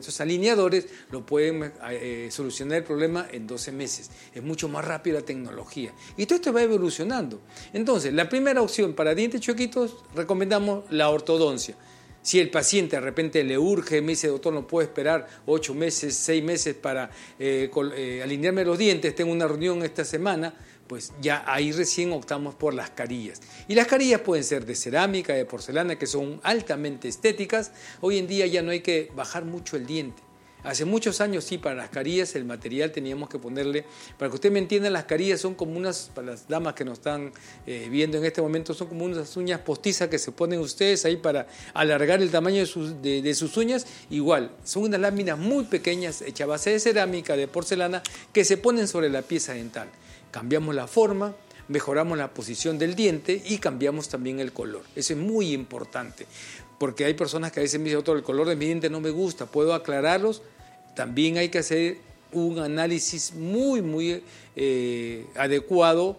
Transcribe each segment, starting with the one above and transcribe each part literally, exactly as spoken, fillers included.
estos alineadores lo pueden eh, solucionar el problema en doce meses. Es mucho más rápido la tecnología. Y todo esto va evolucionando. Entonces, la primera opción para dientes chuequitos, recomendamos la ortodoncia. Si el paciente de repente le urge, me dice, doctor, no puedo esperar ocho meses, seis meses para eh, col, eh, alinearme los dientes, tengo una reunión esta semana, pues ya ahí recién optamos por las carillas. Y las carillas pueden ser de cerámica, de porcelana, que son altamente estéticas. Hoy en día ya no hay que bajar mucho el diente. Hace muchos años sí, para las carillas el material teníamos que ponerle, para que usted me entienda, las carillas son como unas, para las damas que nos están eh, viendo en este momento, son como unas uñas postizas que se ponen ustedes ahí para alargar el tamaño de sus, de, de sus uñas. Igual, son unas láminas muy pequeñas hechas a base de cerámica, de porcelana, que se ponen sobre la pieza dental. Cambiamos la forma, mejoramos la posición del diente y cambiamos también el color. Eso es muy importante, porque hay personas que a veces me dicen, doctor, el color de mi diente no me gusta, ¿puedo aclararlos? También hay que hacer un análisis muy, muy eh, adecuado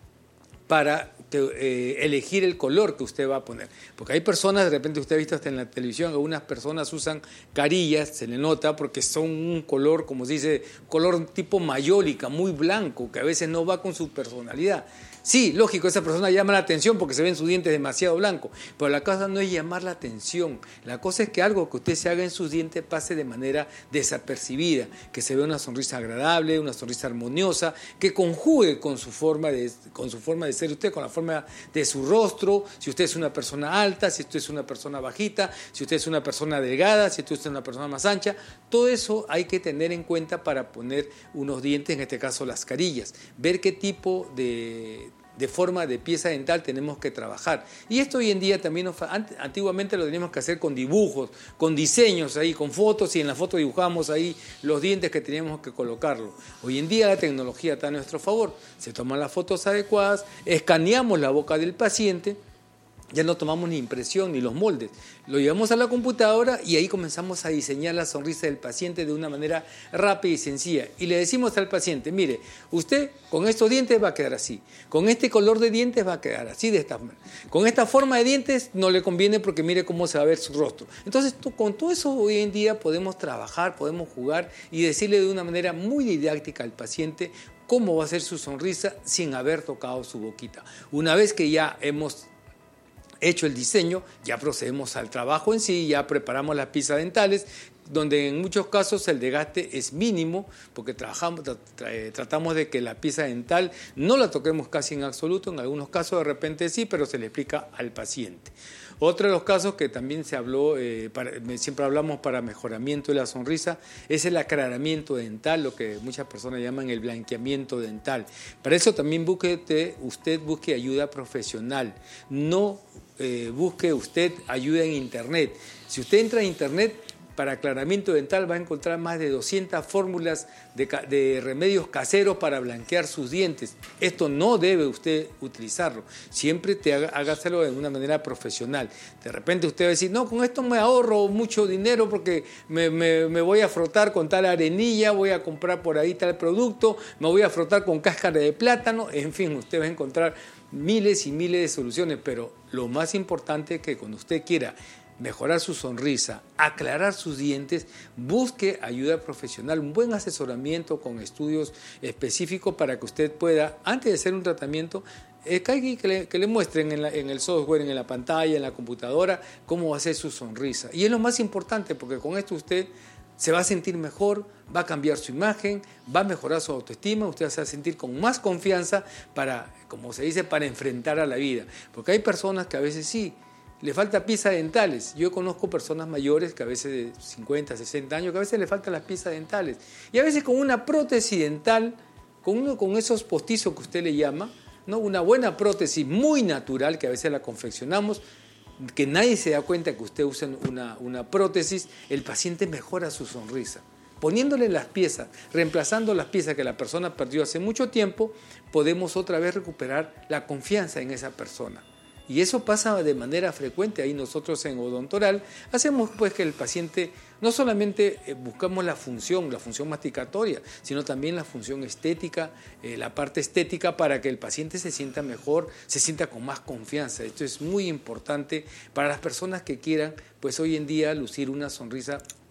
para que, eh, elegir el color que usted va a poner. Porque hay personas, de repente usted ha visto hasta en la televisión, algunas personas usan carillas, se le nota, porque son un color, como se dice, color tipo mayólica, muy blanco, que a veces no va con su personalidad. Sí, lógico, esa persona llama la atención porque se ven sus dientes demasiado blancos, pero la cosa no es llamar la atención. La cosa es que algo que usted se haga en sus dientes pase de manera desapercibida, que se vea una sonrisa agradable, una sonrisa armoniosa, que conjugue con su forma de, con su forma de ser usted, con la forma de su rostro, si usted es una persona alta, si usted es una persona bajita, si usted es una persona delgada, si usted es una persona más ancha. Todo eso hay que tener en cuenta para poner unos dientes, en este caso las carillas, ver qué tipo de... de forma de pieza dental tenemos que trabajar. Y esto hoy en día también, nos, antiguamente lo teníamos que hacer con dibujos, con diseños ahí, con fotos, y en la foto dibujábamos ahí los dientes que teníamos que colocarlo. Hoy en día la tecnología está a nuestro favor, se toman las fotos adecuadas, escaneamos la boca del paciente, ya no tomamos ni impresión ni los moldes, lo llevamos a la computadora y ahí comenzamos a diseñar la sonrisa del paciente de una manera rápida y sencilla. Y le decimos al paciente, mire, usted con estos dientes va a quedar así, con este color de dientes va a quedar así, de esta manera. Con esta forma de dientes no le conviene porque mire cómo se va a ver su rostro. Entonces, con todo eso hoy en día podemos trabajar, podemos jugar y decirle de una manera muy didáctica al paciente cómo va a ser su sonrisa sin haber tocado su boquita. Una vez que ya hemos hecho el diseño, ya procedemos al trabajo en sí, ya preparamos las piezas dentales, donde en muchos casos el desgaste es mínimo, porque trabajamos, tra tra tratamos de que la pieza dental no la toquemos casi en absoluto, en algunos casos de repente sí, pero se le explica al paciente. Otro de los casos que también se habló, eh, para, siempre hablamos para mejoramiento de la sonrisa, es el aclaramiento dental, lo que muchas personas llaman el blanqueamiento dental. Para eso también busque, usted busque ayuda profesional, no eh, busque usted ayuda en internet. Si usted entra a internet, para aclaramiento dental va a encontrar más de doscientas fórmulas de, de remedios caseros para blanquear sus dientes. Esto no debe usted utilizarlo. Siempre te haga, hágaselo de una manera profesional. De repente usted va a decir, no, con esto me ahorro mucho dinero porque me, me, me voy a frotar con tal arenilla, voy a comprar por ahí tal producto, me voy a frotar con cáscara de plátano. En fin, usted va a encontrar miles y miles de soluciones, pero lo más importante es que cuando usted quiera mejorar su sonrisa, aclarar sus dientes, busque ayuda profesional, un buen asesoramiento con estudios específicos para que usted pueda, antes de hacer un tratamiento, eh, que, le, que le muestren en, la, en el software, en la pantalla, en la computadora, cómo va a ser su sonrisa. Y es lo más importante, porque con esto usted se va a sentir mejor, va a cambiar su imagen, va a mejorar su autoestima, usted se va a sentir con más confianza para, como se dice, para enfrentar a la vida. Porque hay personas que a veces sí, le falta piezas dentales. Yo conozco personas mayores que a veces de cincuenta, sesenta años, que a veces le faltan las piezas dentales. Y a veces con una prótesis dental, con, uno, con esos postizos que usted le llama, ¿no? Una buena prótesis muy natural, que a veces la confeccionamos, que nadie se da cuenta que usted usa una, una prótesis, el paciente mejora su sonrisa. Poniéndole las piezas, reemplazando las piezas que la persona perdió hace mucho tiempo, podemos otra vez recuperar la confianza en esa persona. Y eso pasa de manera frecuente. Ahí nosotros en Odontoral hacemos pues que el paciente no solamente buscamos la función, la función masticatoria, sino también la función estética, eh, la parte estética para que el paciente se sienta mejor, se sienta con más confianza. Esto es muy importante para las personas que quieran pues hoy en día lucir una sonrisa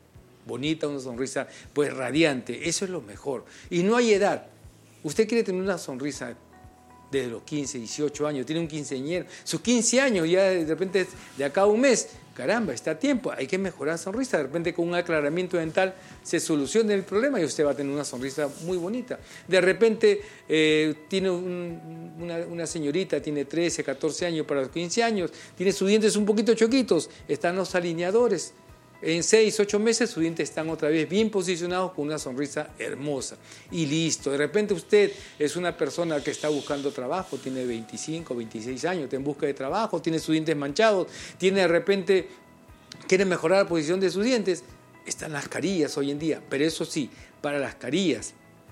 bonita, una sonrisa pues radiante. Eso es lo mejor. Y no hay edad. Usted quiere tener una sonrisa desde los quince, dieciocho años, tiene un quinceañero, sus quince años, ya de repente de acá a un mes, caramba, está a tiempo, hay que mejorar la sonrisa, de repente con un aclaramiento dental se soluciona el problema y usted va a tener una sonrisa muy bonita. De repente eh, tiene un, una, una señorita, tiene trece, catorce años para los quince años, tiene sus dientes un poquito choquitos, están los alineadores. En seis, ocho meses sus dientes están otra vez bien posicionados con una sonrisa hermosa. Y listo. De repente usted es una persona que está buscando trabajo, tiene veinticinco, veintiséis años, está en busca de trabajo, tiene sus dientes manchados, tiene de repente, quiere mejorar la posición de sus dientes. Están las carillas hoy en día. Pero eso sí, para las carillas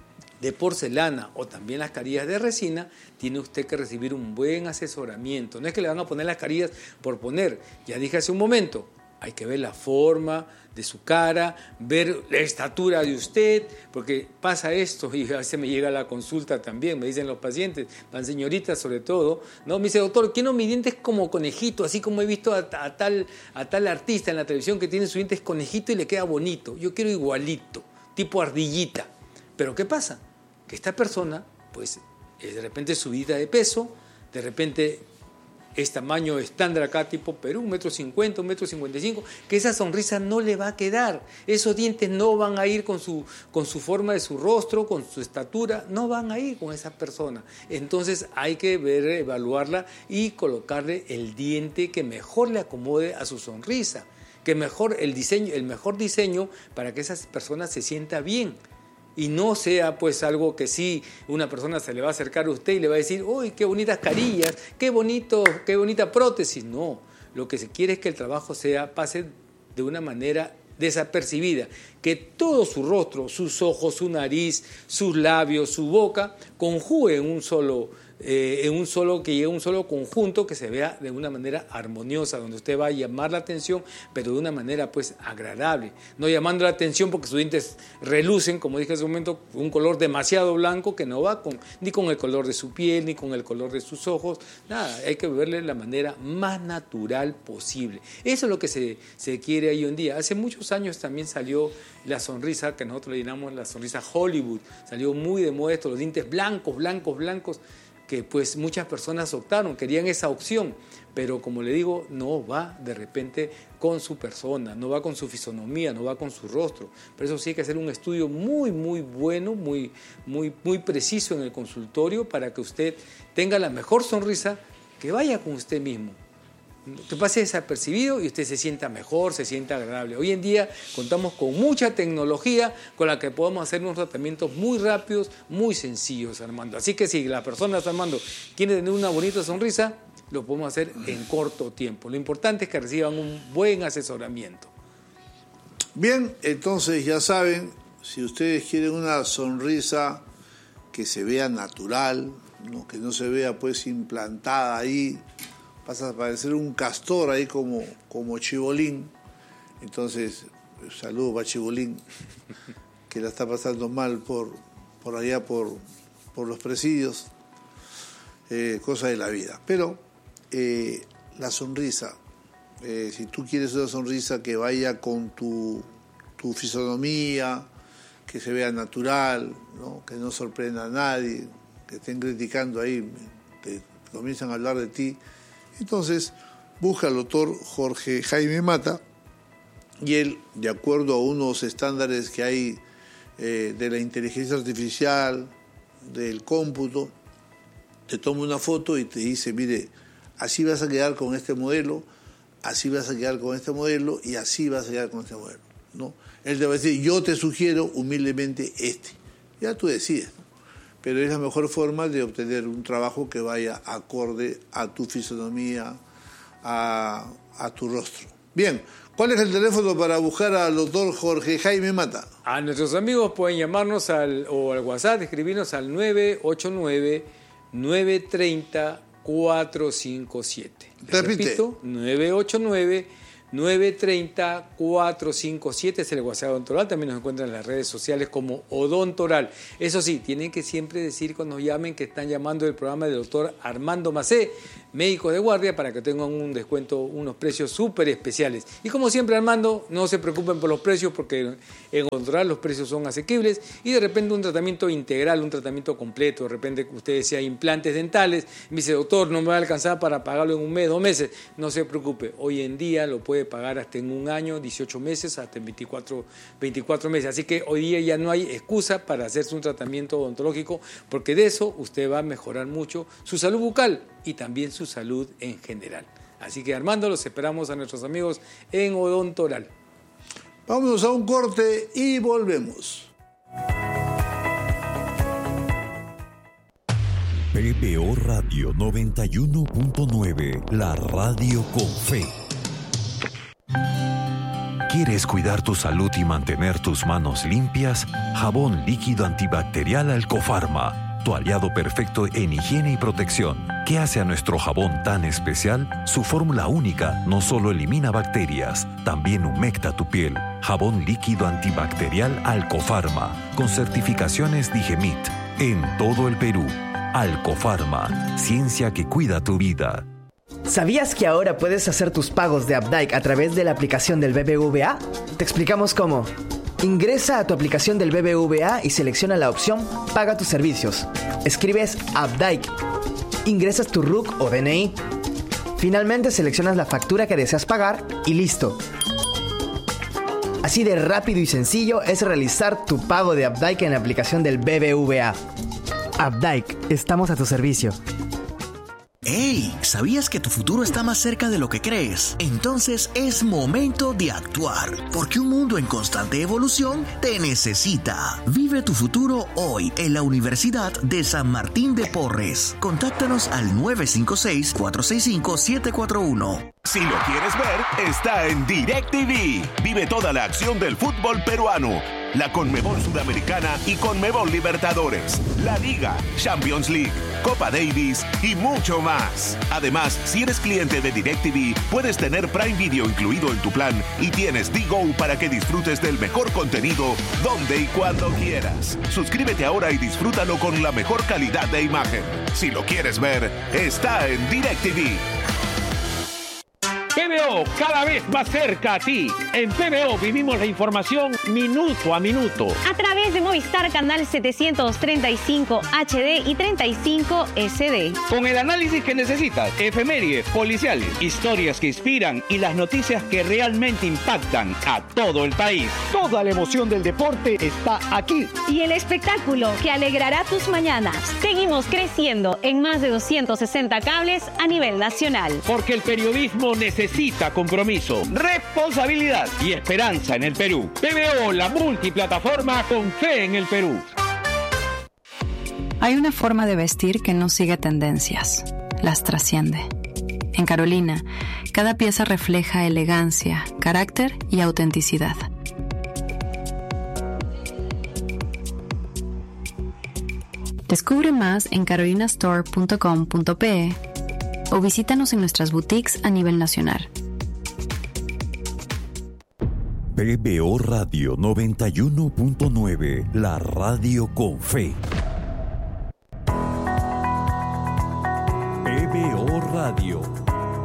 de porcelana o también las carillas de resina, tiene usted que recibir un buen asesoramiento. No es que le van a poner las carillas por poner. Ya dije hace un momento, hay que ver la forma de su cara, ver la estatura de usted, porque pasa esto, y a veces me llega la consulta también, me dicen los pacientes, las señoritas sobre todo, ¿no? Me dice, doctor, quiero mis dientes como conejito, así como he visto a, a, tal, a tal artista en la televisión que tiene sus dientes conejito y le queda bonito. Yo quiero igualito, tipo ardillita. Pero ¿qué pasa? Que esta persona, pues, de repente subida de peso, de repente es tamaño estándar acá, tipo Perú, un metro cincuenta, un metro cincuenta y cinco, que esa sonrisa no le va a quedar. Esos dientes no van a ir con su, con su forma de su rostro, con su estatura, no van a ir con esa persona. Entonces hay que ver, evaluarla y colocarle el diente que mejor le acomode a su sonrisa, que mejor el diseño, el mejor diseño para que esa persona se sienta bien. Y no sea pues algo que sí una persona se le va a acercar a usted y le va a decir, uy, qué bonitas carillas, qué bonito, qué bonita prótesis. No, lo que se quiere es que el trabajo sea, pase de una manera desapercibida, que todo su rostro, sus ojos, su nariz, sus labios, su boca, conjugue en un solo, eh, en un solo, que llegue a un solo conjunto que se vea de una manera armoniosa, donde usted va a llamar la atención, pero de una manera pues agradable, no llamando la atención porque sus dientes relucen, como dije hace un momento, un color demasiado blanco que no va con, ni con el color de su piel, ni con el color de sus ojos, nada, hay que verle de la manera más natural posible. Eso es lo que se, se quiere hoy en día. Hace muchos años también salió la sonrisa, que nosotros le llamamos la sonrisa Hollywood, salió muy de moda esto, los dientes blancos, blancos, blancos, que pues muchas personas optaron, querían esa opción, pero como le digo, no va de repente con su persona, no va con su fisonomía, no va con su rostro. Por eso sí hay que hacer un estudio muy, muy bueno, muy, muy, muy preciso en el consultorio para que usted tenga la mejor sonrisa, que vaya con usted mismo. Que pase desapercibido y usted se sienta mejor, se sienta agradable. Hoy en día contamos con mucha tecnología con la que podemos hacer unos tratamientos muy rápidos, muy sencillos, Armando. Así que si la persona, Armando, quiere tener una bonita sonrisa, lo podemos hacer en corto tiempo. Lo importante es que reciban un buen asesoramiento. Bien, entonces ya saben, si ustedes quieren una sonrisa que se vea natural, ¿no? Que no se vea pues implantada ahí, pasa a parecer un castor ahí como, como Chibolín. Entonces, saludos para Chibolín, que la está pasando mal por, por allá, por, por los presidios, eh, cosa de la vida. Pero eh, la sonrisa, eh, si tú quieres una sonrisa que vaya con tu, tu fisonomía, que se vea natural, ¿no? Que no sorprenda a nadie, que estén criticando ahí, que comienzan a hablar de ti, entonces busca al doctor Jorge Jaime Mata y él, de acuerdo a unos estándares que hay eh, de la inteligencia artificial, del cómputo, te toma una foto y te dice, mire, así vas a quedar con este modelo, así vas a quedar con este modelo y así vas a quedar con este modelo, ¿no? Él te va a decir, yo te sugiero humildemente este. Ya tú decides, ¿no? Pero es la mejor forma de obtener un trabajo que vaya acorde a tu fisonomía, a, a tu rostro. Bien, ¿cuál es el teléfono para buscar al doctor Jorge Jaime Mata? A nuestros amigos pueden llamarnos al, o al WhatsApp, escribirnos al nueve ocho nueve, nueve tres cero, cuatro cinco siete. Repite. Repito, nueve ocho nueve, nueve tres cero, cuatro cinco siete es el WhatsApp Odontoral. También nos encuentran en las redes sociales como Odontoral. Eso sí, tienen que siempre decir cuando llamen que están llamando del programa del doctor Armando Macé. médico de guardia para que tengan un descuento, unos precios súper especiales. Y como siempre, Armando, no se preocupen por los precios porque en Odontoral los precios son asequibles y de repente un tratamiento integral, un tratamiento completo, de repente usted decía implantes dentales, me dice, doctor, no me va a alcanzar para pagarlo en un mes, dos meses, no se preocupe, hoy en día lo puede pagar hasta en un año, dieciocho meses, hasta en veinticuatro, veinticuatro meses, así que hoy día ya no hay excusa para hacerse un tratamiento odontológico porque de eso usted va a mejorar mucho su salud bucal y también su salud en general. Así que Armando, los esperamos a nuestros amigos en Odontoral. Vámonos a un corte y volvemos. P B O Radio noventa y uno punto nueve, la radio con fe. ¿Quieres cuidar tu salud y mantener tus manos limpias? Jabón líquido antibacterial Alcofarma, tu aliado perfecto en higiene y protección. ¿Qué hace a nuestro jabón tan especial? Su fórmula única no solo elimina bacterias, también humecta tu piel. Jabón líquido antibacterial Alcofarma, con certificaciones Digemit, en todo el Perú. Alcofarma, ciencia que cuida tu vida. ¿Sabías que ahora puedes hacer tus pagos de Updike a través de la aplicación del B B V A? Te explicamos cómo. Ingresa a tu aplicación del B B V A y selecciona la opción Paga tus servicios. Escribes Updike. Ingresas tu R U C o D N I. Finalmente seleccionas la factura que deseas pagar y listo. Así de rápido y sencillo es realizar tu pago de Updike en la aplicación del B B V A. Updike, estamos a tu servicio. ¡Hey! ¿Sabías que tu futuro está más cerca de lo que crees? Entonces es momento de actuar, porque un mundo en constante evolución te necesita. Vive tu futuro hoy en la Universidad de San Martín de Porres. Contáctanos al nueve cinco seis, cuatro seis cinco, siete cuatro uno. Si lo quieres ver, está en DirecTV. Vive toda la acción del fútbol peruano, la Conmebol Sudamericana y Conmebol Libertadores, la Liga, Champions League, Copa Davis y mucho más. Además, si eres cliente de DirecTV, puedes tener Prime Video incluido en tu plan y tienes D-Go para que disfrutes del mejor contenido donde y cuando quieras. Suscríbete ahora y disfrútalo con la mejor calidad de imagen. Si lo quieres ver, está en DirecTV. P B O, cada vez más cerca a ti. En P B O vivimos la información minuto a minuto. A través de Movistar Canal setecientos treinta y cinco H D y treinta y cinco S D. Con el análisis que necesitas, efemérides, policiales, historias que inspiran y las noticias que realmente impactan a todo el país. Toda la emoción del deporte está aquí. Y el espectáculo que alegrará tus mañanas. Seguimos creciendo en más de doscientos sesenta cables a nivel nacional. Porque el periodismo necesita Necesita compromiso, responsabilidad y esperanza en el Perú. P B O, la multiplataforma con fe en el Perú. Hay una forma de vestir que no sigue tendencias, las trasciende. En Carolina, cada pieza refleja elegancia, carácter y autenticidad. Descubre más en carolina store punto com punto pe o visítanos en nuestras boutiques a nivel nacional. P B O Radio noventa y uno punto nueve, la radio con fe. P B O Radio.